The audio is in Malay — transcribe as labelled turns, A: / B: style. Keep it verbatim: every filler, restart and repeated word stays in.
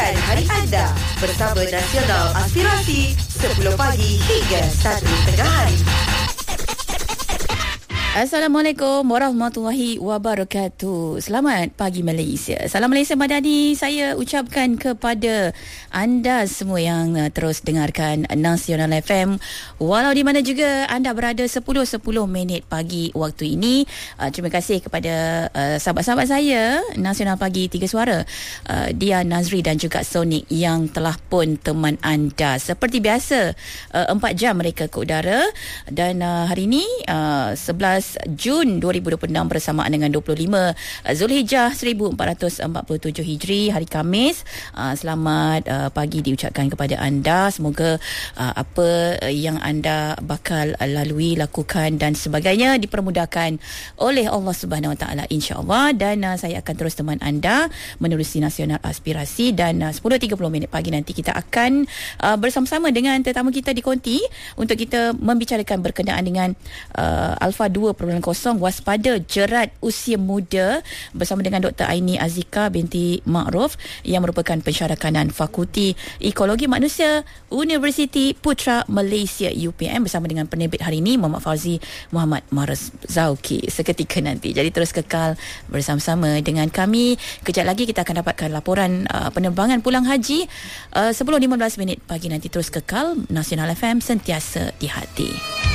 A: Mulakan hari anda bersama Nasional Aspirasi sepuluh pagi hingga satu tengah hari.
B: Assalamualaikum warahmatullahi wabarakatuh. Selamat pagi Malaysia. Salam Malaysia Madani. Saya ucapkan kepada anda semua yang terus dengarkan Nasional F M, walau di mana juga anda berada. Sepuluh sepuluh minit pagi waktu ini. uh, Terima kasih kepada uh, sahabat-sahabat saya Nasional Pagi Tiga Suara, uh, Dia, Nazri dan juga Sonic yang telah pun teman anda. Seperti biasa, uh, empat jam mereka ke udara. Dan uh, hari ini uh, sebelas Jun dua ribu dua puluh enam bersamaan dengan dua puluh lima Zulhijjah seribu empat ratus empat puluh tujuh Hijri, hari Khamis. Uh, selamat uh, pagi diucapkan kepada anda. Semoga uh, apa yang anda bakal uh, lalui, lakukan dan sebagainya dipermudahkan oleh Allah Subhanahu Wa Taala, insya-Allah. Dan uh, saya akan terus teman anda menerusi Nasional Aspirasi. Dan uh, sepuluh tiga puluh minit pagi nanti kita akan uh, bersama-sama dengan tetamu kita di Konti untuk kita membicarakan berkenaan dengan uh, Alpha dua perpuluhan kosong, waspada jerat usia muda, bersama dengan Doktor Aini Azika binti Ma'ruf yang merupakan pensyarah kanan Fakulti Ekologi Manusia Universiti Putra Malaysia U P M, bersama dengan penerbit hari ini Muhammad Fauzi Muhammad Marzauki seketika nanti. Jadi terus kekal bersama-sama dengan kami. Kejap lagi kita akan dapatkan laporan uh, penerbangan pulang haji uh, sepuluh lima belas minit pagi nanti. Terus kekal Nasional F M, sentiasa di hati.